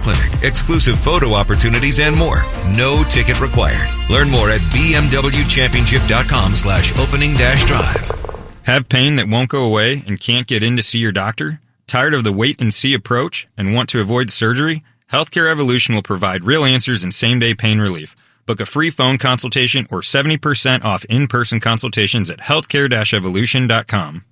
clinic, exclusive photo opportunities, and more. No ticket required. Learn more at bmwchampionship.com/opening-drive. Have pain that won't go away and can't get in to see your doctor? Tired of the wait-and-see approach and want to avoid surgery? Healthcare Evolution will provide real answers and same-day pain relief. Book a free phone consultation or 70% off in-person consultations at healthcare-evolution.com.